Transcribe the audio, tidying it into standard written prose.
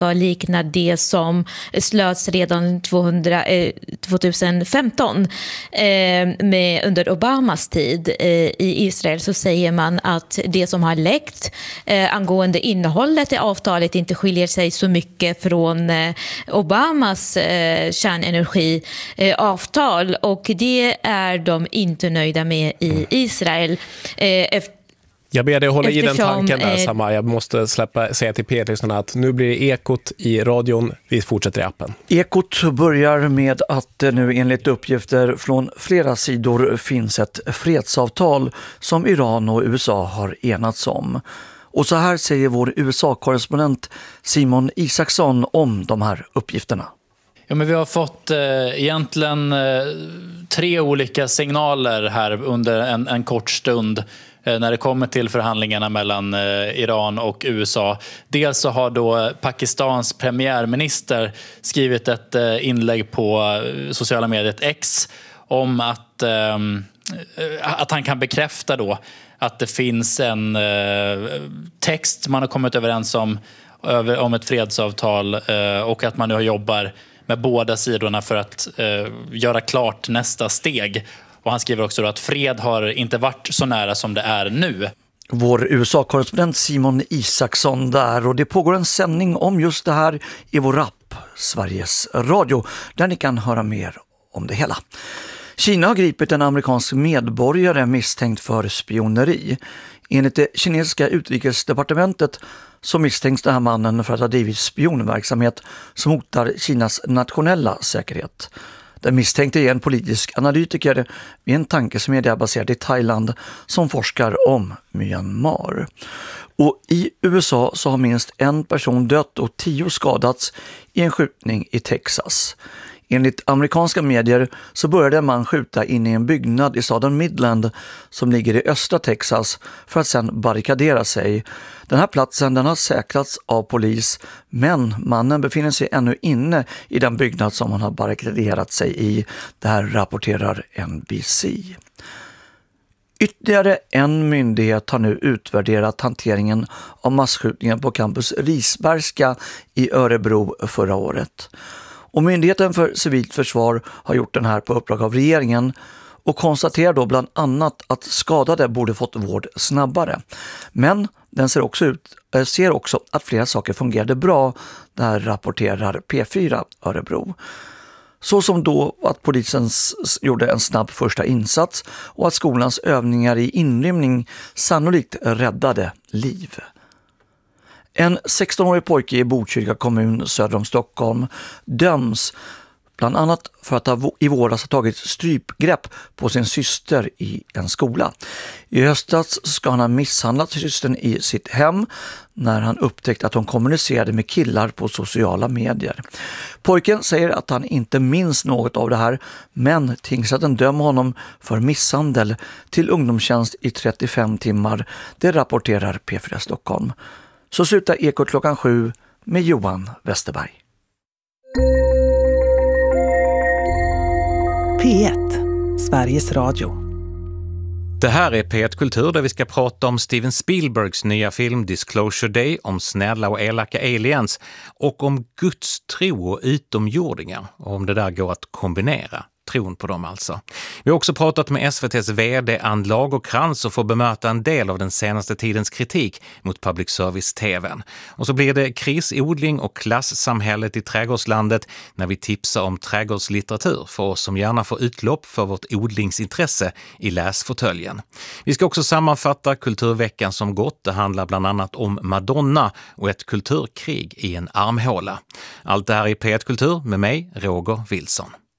liknar det som slöts redan 2015 under Obamas tid i Israel. Så säger man att det som har läckt angående innehållet i avtalet inte skiljer sig så mycket från Obamas kärnenergiavtal, och det är de inte nöjda med i Israel. Jag ber dig hålla i den tanken där, Samar. Jag måste säga till P-lyssnarna att nu blir det Ekot i radion. Vi fortsätter i appen. Ekot börjar med att det nu enligt uppgifter från flera sidor finns ett fredsavtal som Iran och USA har enats om. Och så här säger vår USA-korrespondent Simon Isaksson om de här uppgifterna. Ja, men vi har fått egentligen 3 olika signaler här under en kort stund när det kommer till förhandlingarna mellan Iran och USA. Dels så har då Pakistans premiärminister skrivit ett inlägg på sociala mediet X om att han kan bekräfta då att det finns en text man har kommit överens om ett fredsavtal, och att man nu jobbar med båda sidorna för att göra klart nästa steg. Och han skriver också då att fred har inte varit så nära som det är nu. Vår USA-korrespondent Simon Isaksson där, och det pågår en sändning om just det här i vår app Sveriges Radio, där ni kan höra mer om det hela. Kina har gripit en amerikansk medborgare misstänkt för spioneri. Enligt det kinesiska utrikesdepartementet så misstänks den här mannen för att ha drivit spionverksamhet som hotar Kinas nationella säkerhet. Den misstänkte är en politisk analytiker vid en tankesmedja baserad i Thailand som forskar om Myanmar. Och i USA så har minst en person dött och 10 skadats i en skjutning i Texas. Enligt amerikanska medier så började en man skjuta in i en byggnad i staden Midland som ligger i östra Texas för att sedan barrikadera sig. Den här platsen den har säkrats av polis, men mannen befinner sig ännu inne i den byggnad som han har barrikaderat sig i. Det här rapporterar NBC. Ytterligare en myndighet har nu utvärderat hanteringen av masskjutningen på campus Risbergska i Örebro förra året. Och Myndigheten för civilt försvar har gjort den här på uppdrag av regeringen och konstaterar då bland annat att skadade borde fått vård snabbare. Men den ser också att flera saker fungerade bra, där rapporterar P4 Örebro. Så som då att polisen gjorde en snabb första insats och att skolans övningar i inrymning sannolikt räddade liv. En 16-årig pojke i Botkyrka kommun söder om Stockholm döms bland annat för att i våras ha tagit strypgrepp på sin syster i en skola. I höstas ska han ha misshandlat systern i sitt hem när han upptäckte att hon kommunicerade med killar på sociala medier. Pojken säger att han inte minns något av det här, men tingsrätten dömer honom för misshandel till ungdomstjänst i 35 timmar. Det rapporterar P4 Stockholm. Så slutar Ekot klockan 7 med Johan Westerberg. P1, Sveriges Radio. Det här är P1 Kultur där vi ska prata om Steven Spielbergs nya film Disclosure Day, om snälla och elaka aliens och om Guds tro och utomjordingar, och om det där går att kombinera. Tron på dem alltså. Vi har också pratat med SVT:s vd Ann Lagerkrans och får bemöta en del av den senaste tidens kritik mot public service-tvn. Och så blir det krisodling och klassamhället i trädgårdslandet när vi tipsar om trädgårdslitteratur för oss som gärna får utlopp för vårt odlingsintresse i läsfåtöljen. Vi ska också sammanfatta kulturveckan som gått. Det handlar bland annat om Madonna och ett kulturkrig i en armhåla. Allt det här i P1 Kultur med mig, Roger Wilson.